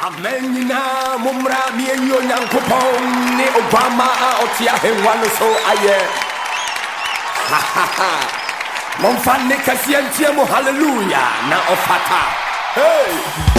Amenina mumra mienyo nyankopon ni Obama otia henwa no so aye. Ha ha ha. Momfa ne kasiantie mo hallelujah na ofata. Hey.